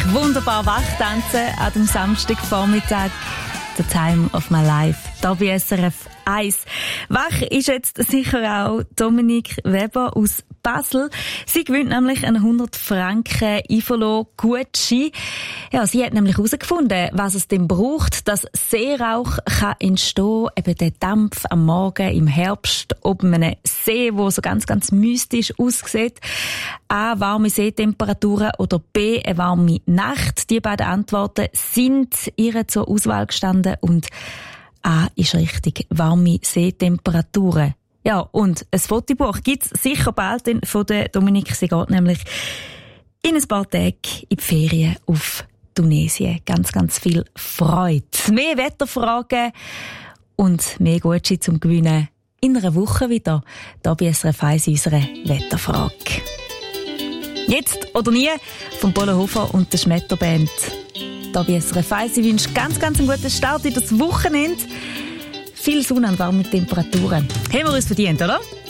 wunderbar wachtanzen an dem Samstagvormittag. The Time of My Life. Da bei SRF 1. Wach ist jetzt sicher auch Dominik Weber aus Basel. Sie gewinnt nämlich einen 100 Franken Ivolo-Gutschein. Ja, sie hat nämlich herausgefunden, was es denn braucht, dass Seerauch kann entstehen, eben der Dampf am Morgen im Herbst oben einem See, wo so ganz, ganz mystisch aussieht. A, warme Seetemperaturen oder B, eine warme Nacht. Die beiden Antworten sind ihr zur Auswahl gestanden und A ist richtig, warme Seetemperaturen. Ja, und ein Fotobuch gibt's sicher bald von der Dominik. Sie geht nämlich in ein paar Tagen in die Ferien auf Tunesien. Ganz, ganz viel Freude. Mehr Wetterfragen und mehr Gutscheine zum Gewinnen in einer Woche wieder. Hier bei SRF 1 unserer Wetterfrage. Jetzt oder nie von Bollenhofer und der Schmetterband. Hier bei SRF 1. Ich wünsche ganz, ganz einen guten Start in das Wochenende. Viel Sonne und warme Temperaturen. Haben wir uns verdient, oder?